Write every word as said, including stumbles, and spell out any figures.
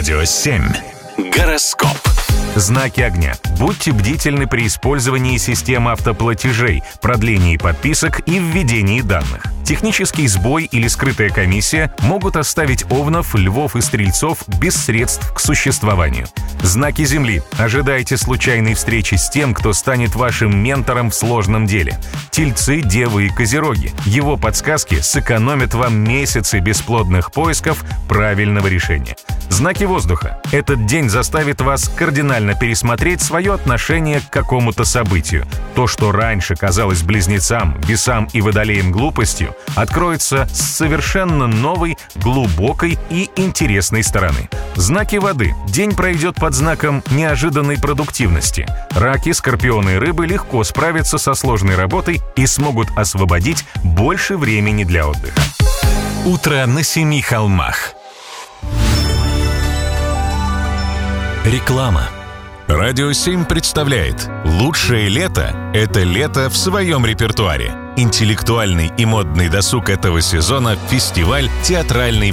Радио семь. Гороскоп. Знаки огня. Будьте бдительны при использовании систем автоплатежей, продлении подписок и введении данных. Технический сбой или скрытая комиссия могут оставить овнов, львов и стрельцов без средств к существованию. Знаки Земли. Ожидайте случайной встречи с тем, кто станет вашим ментором в сложном деле. Тельцы, девы и козероги. Его подсказки сэкономят вам месяцы бесплодных поисков правильного решения. Знаки воздуха. Этот день заставит вас кардинально пересмотреть свое отношение к какому-то событию. То, что раньше казалось близнецам, весам и водолеям глупостью, откроется с совершенно новой, глубокой и интересной стороны. Знаки воды. День пройдет под знаком неожиданной продуктивности. Раки, скорпионы и рыбы легко справятся со сложной работой и смогут освободить больше времени для отдыха. Утро на семи холмах. Реклама. Радио семь представляет «Лучшее лето – это лето в своем репертуаре». Интеллектуальный и модный досуг этого сезона – фестиваль театральной